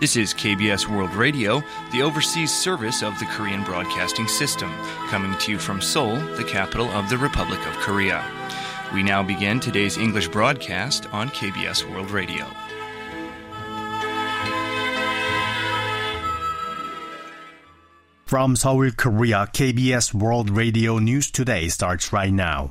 This is KBS World Radio, the overseas service of the Korean Broadcasting System, coming to you from Seoul, the capital of the Republic of Korea. We now begin today's English broadcast on KBS World Radio. From Seoul, Korea, KBS World Radio News Today starts right now.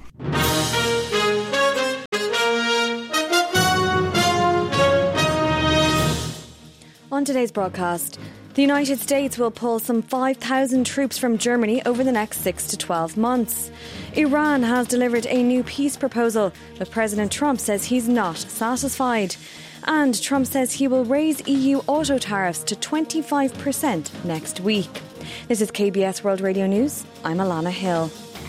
On today's broadcast, the United States will pull some 5,000 troops from Germany over the next 6 to 12 months. Iran has delivered a new peace proposal, but President Trump says he's not satisfied. And Trump says he will raise EU auto tariffs to 25% next week. This is KBS World Radio News. I'm Alana Hill.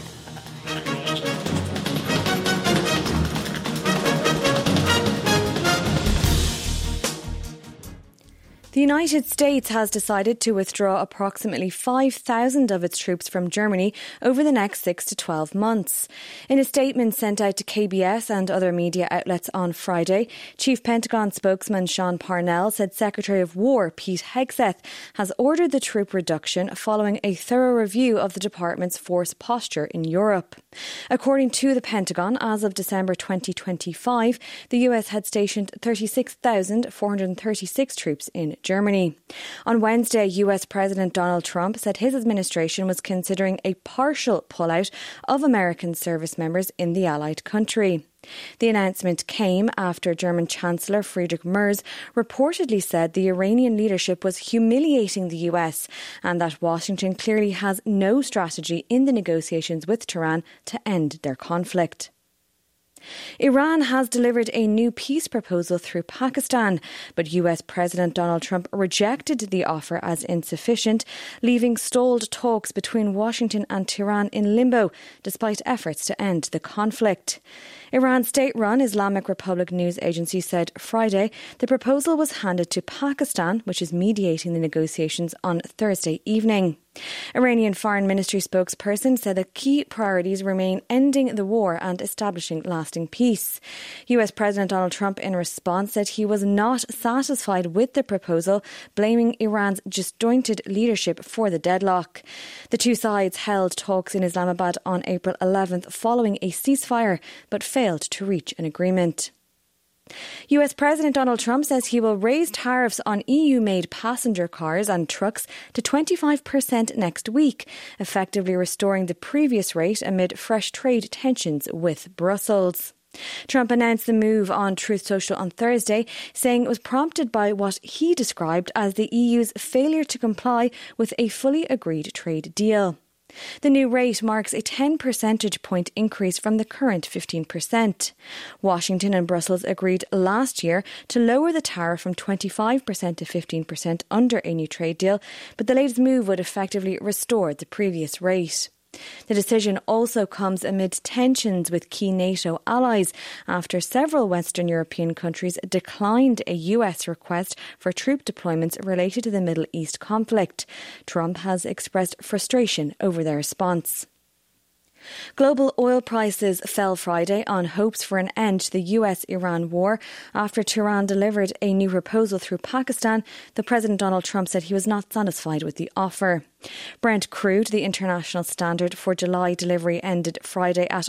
The United States has decided to withdraw approximately 5,000 of its troops from Germany over the next 6 to 12 months. In a statement sent out to KBS and other media outlets on Friday, Chief Pentagon spokesman Sean Parnell said Secretary of War Pete Hegseth has ordered the troop reduction following a thorough review of the department's force posture in Europe. According to the Pentagon, as of December 2025, the US had stationed 36,436 troops in Germany. On Wednesday, US President Donald Trump said his administration was considering a partial pullout of American service members in the allied country. The announcement came after German Chancellor Friedrich Merz reportedly said the Iranian leadership was humiliating the US and that Washington clearly has no strategy in the negotiations with Tehran to end their conflict. Iran has delivered a new peace proposal through Pakistan, but US President Donald Trump rejected the offer as insufficient, leaving stalled talks between Washington and Tehran in limbo, despite efforts to end the conflict. Iran's state-run Islamic Republic news agency said Friday the proposal was handed to Pakistan, which is mediating the negotiations, on Thursday evening. Iranian Foreign Ministry spokesperson said that key priorities remain ending the war and establishing lasting peace. US President Donald Trump, in response, said he was not satisfied with the proposal, blaming Iran's disjointed leadership for the deadlock. The two sides held talks in Islamabad on April 11th following a ceasefire, but failed to reach an agreement. US President Donald Trump says he will raise tariffs on EU-made passenger cars and trucks to 25% next week, effectively restoring the previous rate amid fresh trade tensions with Brussels. Trump announced the move on Truth Social on Thursday, saying it was prompted by what he described as the EU's failure to comply with a fully agreed trade deal. The new rate marks a 10 percentage point increase from the current 15%. Washington and Brussels agreed last year to lower the tariff from 25% to 15% under a new trade deal, but the latest move would effectively restore the previous rate. The decision also comes amid tensions with key NATO allies after several Western European countries declined a US request for troop deployments related to the Middle East conflict. Trump has expressed frustration over their response. Global oil prices fell Friday on hopes for an end to the US-Iran war after Tehran delivered a new proposal through Pakistan, though President Donald Trump said he was not satisfied with the offer. Brent crude, the international standard for July delivery, ended Friday at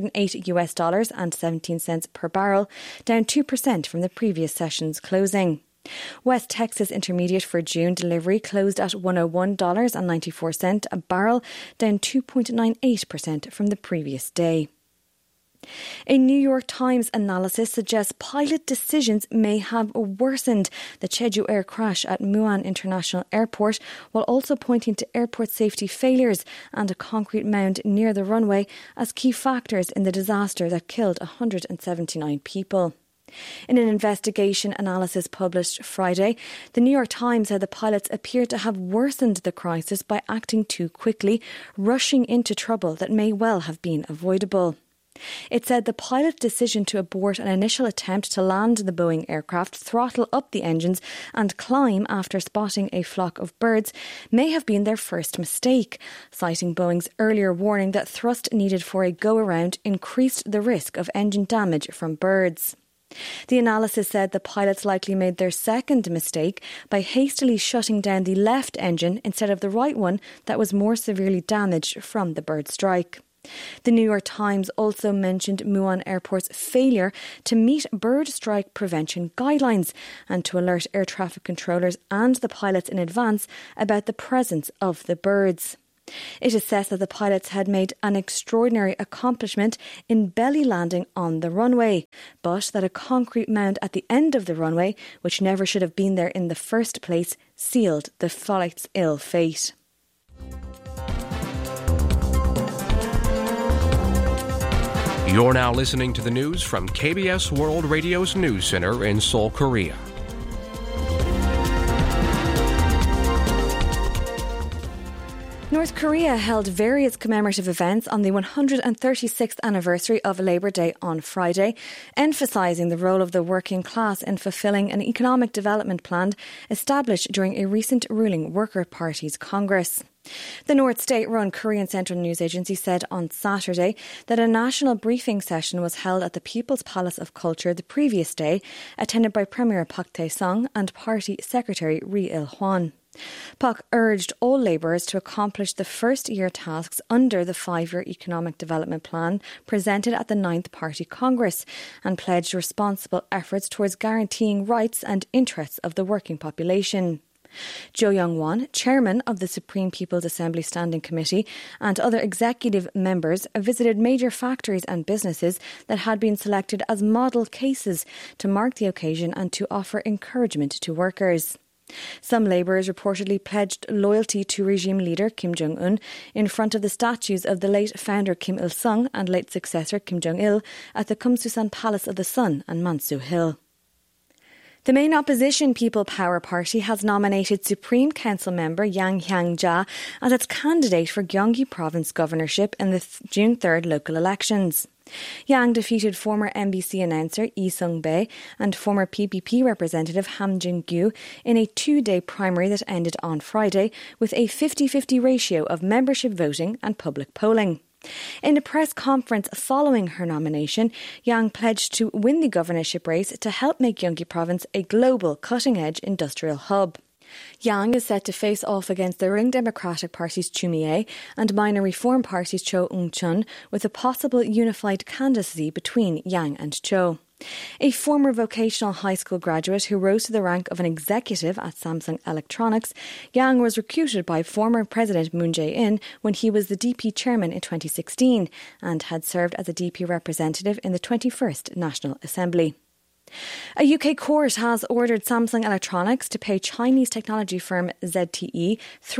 $108.17 per barrel, down 2% from the previous session's closing. West Texas Intermediate for June delivery closed at $101.94 a barrel, down 2.98% from the previous day. A New York Times analysis suggests pilot decisions may have worsened the Jeju Air crash at Muan International Airport, while also pointing to airport safety failures and a concrete mound near the runway as key factors in the disaster that killed 179 people. In an investigation analysis published Friday, the New York Times said the pilots appeared to have worsened the crisis by acting too quickly, rushing into trouble that may well have been avoidable. It said the pilot's decision to abort an initial attempt to land the Boeing aircraft, throttle up the engines and climb after spotting a flock of birds may have been their first mistake, citing Boeing's earlier warning that thrust needed for a go-around increased the risk of engine damage from birds. The analysis said the pilots likely made their second mistake by hastily shutting down the left engine instead of the right one that was more severely damaged from the bird strike. The New York Times also mentioned Muan Airport's failure to meet bird strike prevention guidelines and to alert air traffic controllers and the pilots in advance about the presence of the birds. It assessed that the pilots had made an extraordinary accomplishment in belly landing on the runway, but that a concrete mound at the end of the runway, which never should have been there in the first place, sealed the flight's ill fate. You're now listening to the news from KBS World Radio's News Center in Seoul, Korea. North Korea held various commemorative events on the 136th anniversary of Labour Day on Friday, emphasising the role of the working class in fulfilling an economic development plan established during a recent ruling Worker Party's Congress. The North State-run Korean Central News Agency said on Saturday that a national briefing session was held at the People's Palace of Culture the previous day, attended by Premier Park Tae-sung and Party Secretary Ri Il-hwan. Park urged all labourers to accomplish the first-year tasks under the 5-year economic development plan presented at the 9th Party Congress and pledged responsible efforts towards guaranteeing rights and interests of the working population. Jo Young-won, chairman of the Supreme People's Assembly Standing Committee, and other executive members visited major factories and businesses that had been selected as model cases to mark the occasion and to offer encouragement to workers. Some labourers reportedly pledged loyalty to regime leader Kim Jong-un in front of the statues of the late founder Kim Il-sung and late successor Kim Jong-il at the Kumsusan Palace of the Sun and Mansu Hill. The main opposition People Power Party has nominated Supreme Council member Yang Hyang-ja as its candidate for Gyeonggi Province governorship in the June 3rd local elections. Yang defeated former MBC announcer Lee Sung-bae and former PPP representative Ham Jin-gyu in a 2-day primary that ended on Friday with a 50-50 ratio of membership voting and public polling. In a press conference following her nomination, Yang pledged to win the governorship race to help make Gyeonggi Province a global cutting-edge industrial hub. Yang is set to face off against the ruling Democratic Party's Chu Mi-ae and minor Reform Party's Cho Eung-chun, with a possible unified candidacy between Yang and Cho. A former vocational high school graduate who rose to the rank of an executive at Samsung Electronics, Yang was recruited by former President Moon Jae-in when he was the DP chairman in 2016 and had served as a DP representative in the 21st National Assembly. A UK court has ordered Samsung Electronics to pay Chinese technology firm ZTE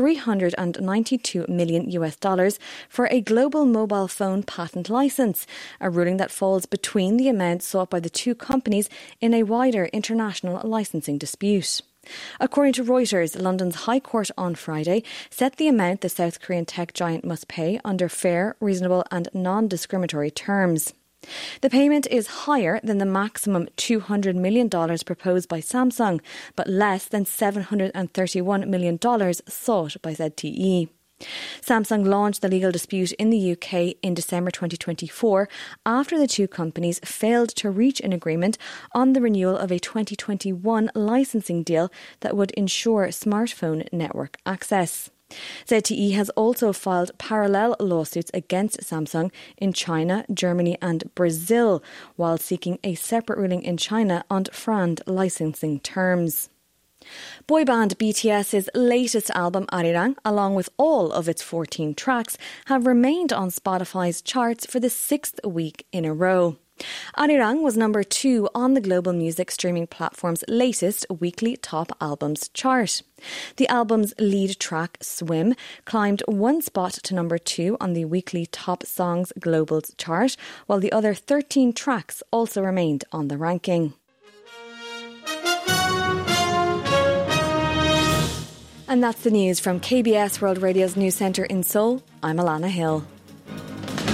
$392 million for a global mobile phone patent license, a ruling that falls between the amount sought by the two companies in a wider international licensing dispute. According to Reuters, London's High Court on Friday set the amount the South Korean tech giant must pay under fair, reasonable and non-discriminatory terms. The payment is higher than the maximum $200 million proposed by Samsung, but less than $731 million sought by ZTE. Samsung launched the legal dispute in the UK in December 2024 after the two companies failed to reach an agreement on the renewal of a 2021 licensing deal that would ensure smartphone network access. ZTE has also filed parallel lawsuits against Samsung in China, Germany and Brazil, while seeking a separate ruling in China on FRAND licensing terms. Boy band BTS's latest album, Arirang, along with all of its 14 tracks, have remained on Spotify's charts for the 6th week in a row. Arirang was number 2 on the global music streaming platform's latest weekly top albums chart. The album's lead track, Swim, climbed 1 spot to number 2 on the weekly top songs global chart, while the other 13 tracks also remained on the ranking. And that's the news from KBS World Radio's News Centre in Seoul. I'm Alana Hill.